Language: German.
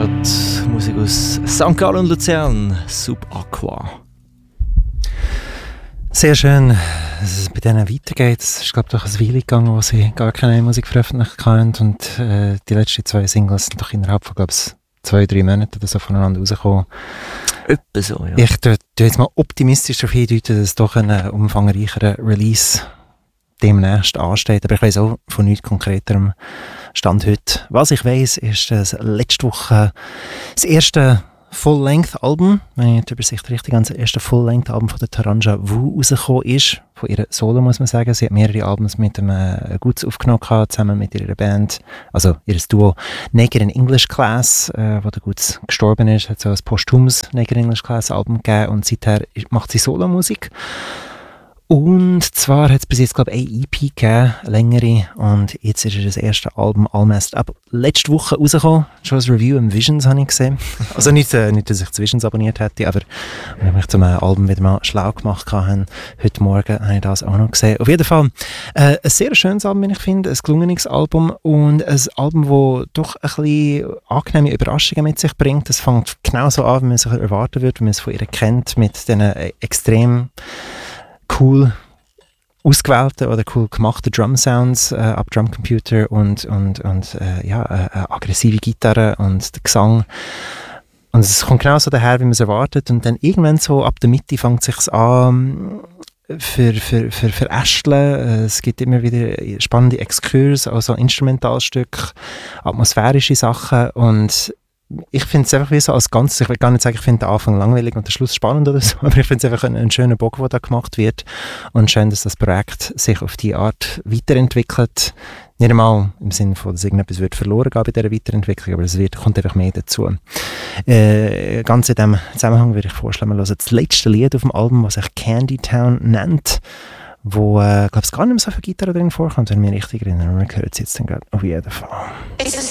gehört. Musik aus St. Gallen und Luzern, Subaqua. Sehr schön, dass es bei denen weitergeht. Es ist, glaube ich, doch ein Weile gegangen, wo sie gar keine Musik veröffentlicht haben. Und die letzten 2 Singles sind doch innerhalb von, glaube ich, 2-3 Monaten oder so voneinander rausgekommen. Etwa so, ja. Ich tue jetzt mal optimistisch darauf hindeuten, dass doch ein umfangreicherer Release demnächst ansteht. Aber ich weiss auch von nichts Konkreterem Stand heute. Was ich weiss, ist, dass letzte Woche das erste Full-Length-Album, wenn ich die Übersicht richtig habe, das erste Full-Length-Album von der Taranja Wu rausgekommen ist. Von ihrer Solo, muss man sagen. Sie hat mehrere Albums mit einem Guts aufgenommen, zusammen mit ihrer Band, also ihr Duo Neger in English Class, wo der Guts gestorben ist, hat so ein posthumes Neger in English Class Album gegeben und seither macht sie Solo-Musik. Und zwar hat es bis jetzt, glaube ich, eine EP gegeben, eine längere, und jetzt ist das erste Album All Messed Up letzte Woche rausgekommen. Schon ein Review im Visions habe ich gesehen. Also nicht, dass ich das Visions abonniert hätte, aber wenn ich mich zum Album wieder mal schlau gemacht habe, heute Morgen habe ich das auch noch gesehen. Auf jeden Fall ein sehr schönes Album, wie ich finde, ein gelungenes Album und ein Album, das doch ein bisschen angenehme Überraschungen mit sich bringt. Es fängt genau so an, wie man es erwarten würde, wie man es von ihr kennt, mit diesen extrem cool ausgewählten oder cool gemachten Drum-Sounds ab Drumcomputer und aggressive Gitarre und der Gesang. Und es kommt genau so daher, wie man es erwartet. Und dann irgendwann so ab der Mitte fängt es sich an verästeln. Es gibt immer wieder spannende Exkurse, also Instrumentalstücke, atmosphärische Sachen, und ich finde es einfach wie so als Ganzes, ich will gar nicht sagen, ich finde den Anfang langweilig und den Schluss spannend oder so, aber ich finde es einfach ein schöner Bock, der da gemacht wird, und schön, dass das Projekt sich auf diese Art weiterentwickelt. Nicht einmal im Sinne von, dass irgendetwas wird verloren gehen bei dieser Weiterentwicklung, aber es kommt einfach mehr dazu. Ganz in diesem Zusammenhang würde ich vorschlagen, wir hören das letzte Lied auf dem Album, das sich Candy Town nennt, wo, glaube ich, gar nicht mehr so viel Gitarre drin vorkommt, wenn ich mich richtig erinnere. Wir hören es jetzt dann gerade auf jeden Fall.